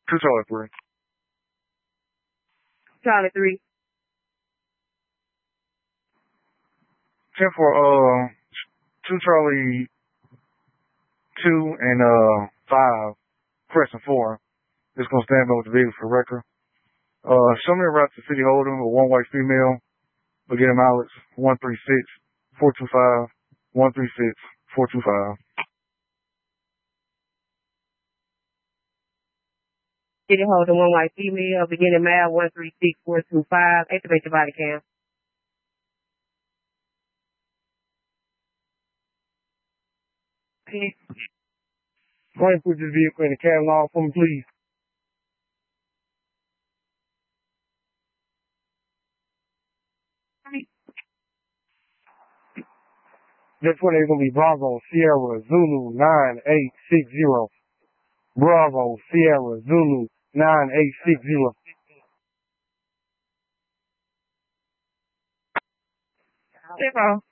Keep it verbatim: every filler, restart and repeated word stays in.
Two Charlie three. Charlie three. ten for uh two Charlie two and uh five Crescent four. It's gonna stand by with the vehicle for record. Uh show me a route to City Hold'em with one white female. Beginning mileage one three six four two five one three six four two five. City Hold'em, one white female, beginning mile one three six four two five. Activate your body cam. Go ahead and put this vehicle in the catalog for me, please. This one is going to be Bravo Sierra Zulu nine eight six zero. Bravo Sierra Zulu nine eight six zero. Zero.